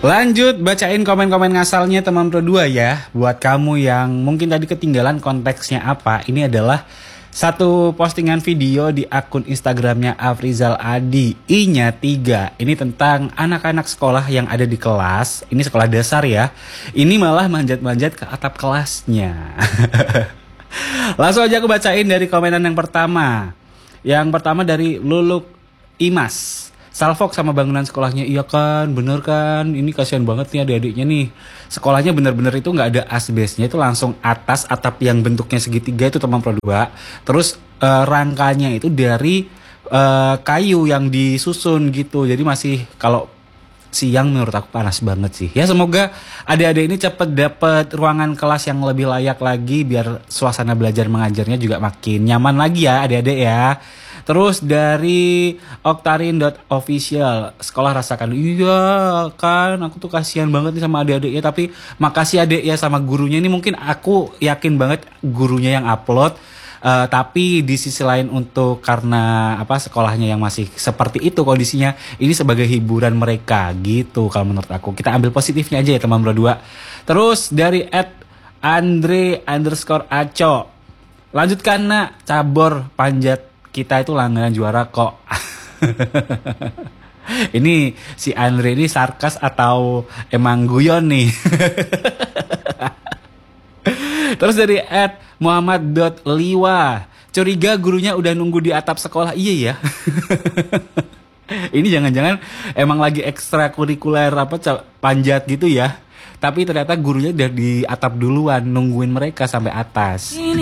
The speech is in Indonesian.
Lanjut bacain komen-komen ngasalnya teman Pro 2 ya. Buat kamu yang mungkin tadi ketinggalan konteksnya apa, ini adalah satu postingan video di akun Instagramnya Afrizal Adi, I-nya 3. Ini tentang anak-anak sekolah yang ada di kelas. Ini sekolah dasar ya. Ini malah manjat-manjat ke atap kelasnya. Langsung aja aku bacain dari komenan yang pertama. Yang pertama dari Luluk Imas. Salfok sama bangunan sekolahnya, iya kan, bener kan, ini kasihan banget nih adik-adiknya nih. Sekolahnya bener-bener itu gak ada asbesnya, itu langsung atas atap yang bentuknya segitiga itu teman Pro 2. Terus rangkanya itu dari kayu yang disusun gitu, jadi masih kalau siang menurut aku panas banget sih. Ya semoga adik-adik ini cepet dapet ruangan kelas yang lebih layak lagi biar suasana belajar mengajarnya juga makin nyaman lagi ya adik-adik ya. Terus dari Oktarin.official, sekolah rasakan, iya kan aku tuh kasihan banget nih sama adik-adiknya, tapi makasih adik ya sama gurunya. Ini mungkin aku yakin banget gurunya yang upload. Tapi di sisi lain untuk karena sekolahnya yang masih seperti itu kondisinya, ini sebagai hiburan mereka gitu kalau menurut aku. Kita ambil positifnya aja ya teman Bro 2. Terus dari @andre_aco, lanjutkan nak, cabor panjat kita itu langganan juara kok. Ini si Andre ini sarkas atau emang guyon nih? Terus dari @muhammad.liwa, curiga gurunya udah nunggu di atap sekolah. Iya ya. Ini jangan-jangan emang lagi ekstrakurikuler panjat gitu ya. Tapi ternyata gurunya udah di atap duluan nungguin mereka sampai atas.